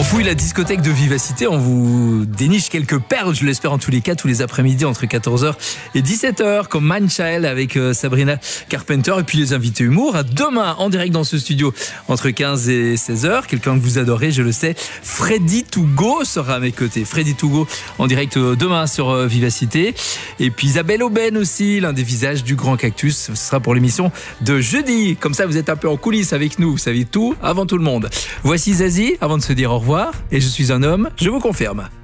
On fouille la discothèque de Vivacité, on vous déniche quelques perles, je l'espère en tous les cas, tous les après-midi entre 14h et 17h, comme Mindchild avec Sabrina Carpenter et puis les invités humour. À demain, en direct dans ce studio, entre 15 et 16h, quelqu'un que vous adorez, je le sais, Freddy Tougo sera à mes côtés. Freddy Tougo en direct demain sur Vivacité. Et puis Isabelle Aubène aussi, l'un des visages du Grand Cactus, ce sera pour l'émission de jeudi. Comme ça, vous êtes un peu en coulisses avec nous, vous savez tout avant tout le monde. Voici Zazie, avant de se dire au revoir, et je suis un homme, je vous confirme.